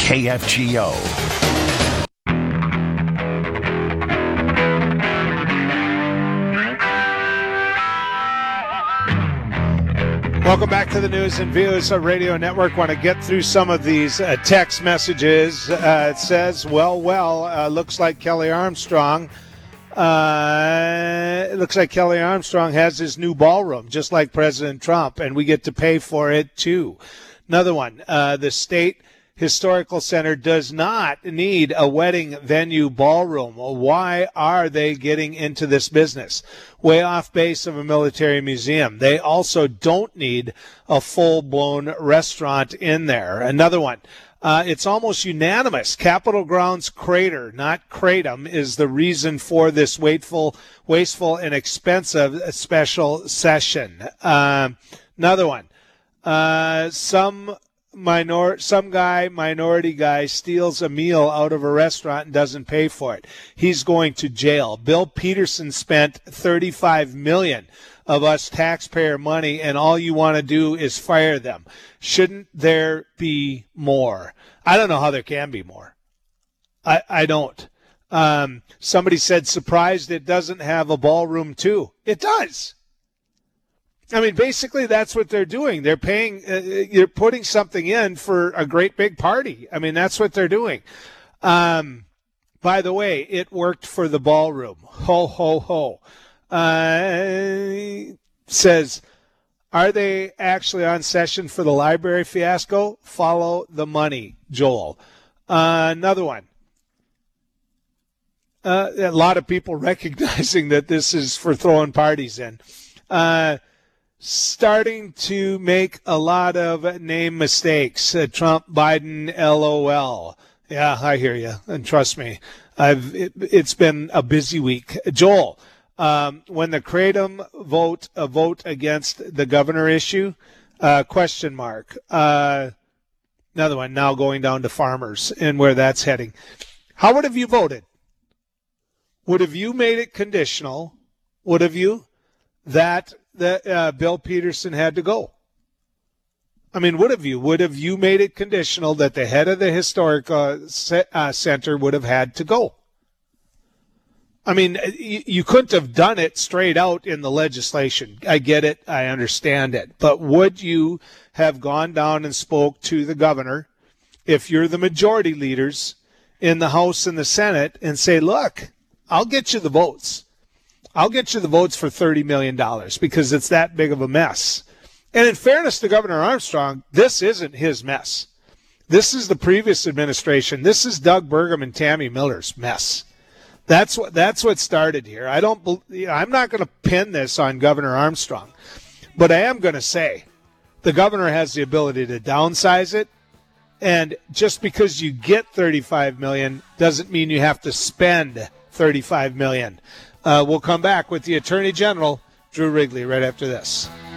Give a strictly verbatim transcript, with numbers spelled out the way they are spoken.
K F G O. Welcome back to the News and Views Radio Network. Want to get through some of these uh, text messages. Uh, it says, well, well, uh, looks like Kelly Armstrong. Uh, it looks like Kelly Armstrong has his new ballroom, just like President Trump, and we get to pay for it, too. Another one, uh, the State Historical Center does not need a wedding venue ballroom. Why are they getting into this business? Way off base of a military museum. They also don't need a full-blown restaurant in there. Another one. Uh, it's almost unanimous. Capitol Grounds crater, not kratom, is the reason for this wasteful, wasteful and expensive special session. Uh, another one. Uh, some minor, some guy, minority guy, steals a meal out of a restaurant and doesn't pay for it. He's going to jail. Bill Peterson spent thirty-five million dollars of us taxpayer money, and all you want to do is fire them. Shouldn't there be more? I don't know how there can be more. I, I don't. Um, somebody said, surprised it doesn't have a ballroom too. It does. I mean, basically, that's what they're doing. They're paying, uh, you're putting something in for a great big party. I mean, that's what they're doing. Um, by the way, it worked for the ballroom. Ho, ho, ho. Uh, says, are they actually on session for the library fiasco? Follow the money, Joel. Uh, another one. Uh, a lot of people recognizing that this is for throwing parties in. Uh, starting to make a lot of name mistakes. Uh, Trump, Biden, LOL. Yeah, I hear you. And trust me, I've it, it's been a busy week. Joel, um, when the Kratom vote, a vote against the governor issue, uh, question mark. Uh, another one now going down to farmers and where that's heading. How would have you voted? Would have you made it conditional? Would have you that that uh, Bill Peterson had to go? I mean, would have you? Would have you made it conditional that the head of the historic uh, se- uh, center would have had to go? I mean, you, you couldn't have done it straight out in the legislation. I get it. I understand it. But would you have gone down and spoke to the governor if you're the majority leaders in the House and the Senate and say, look, I'll get you the votes. I'll get you the votes for thirty million dollars because it's that big of a mess. And in fairness to Governor Armstrong, this isn't his mess. This is the previous administration. This is Doug Burgum and Tammy Miller's mess. That's what that's what started here. I don't. I'm not going to pin this on Governor Armstrong, but I am going to say the governor has the ability to downsize it. And just because you get thirty-five million dollars doesn't mean you have to spend thirty-five million dollars. Uh, we'll come back with the Attorney General, Drew Wrigley, right after this.